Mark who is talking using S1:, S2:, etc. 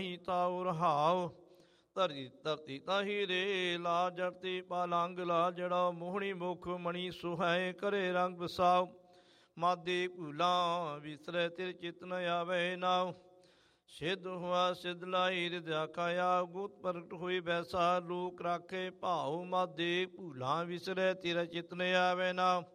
S1: ਤਾਉ ਰਹਾਉ। ਧਰਤੀ ਤਾਹੀ ਰੇ ਲਾ ਜੜਤੀ ਪਾਲੰਗ ਲਾ ਜੜਾ। ਮੋਹਣੀ ਮੁਖ ਮਣੀ ਸੁਹੈ ਕਰੇ ਰੰਗ ਬਸਾਉ। ਮਾਦੇ ਭੂਲਾ ਵਿਸਰੈ ਤਿਰ ਚਿਤ ਨ ਆਵੈ ਨਾਉ। ਸਿੱਧ ਹੋਆ ਸਿੱਧ ਲਾਈ ਰਿਦਿਆ ਕਾਇਆ। ਗੁਤ ਪ੍ਰਗਟ ਹੋਈ ਬੈਸਾ ਲੋਕ ਰਾਖੇ ਭਾਉ। ਮਾਦੇ ਭੂਲਾ ਵਿਸਰੈ ਤਿਰ ਚਿਤ ਨ ਆਵੈ ਨਾਉ।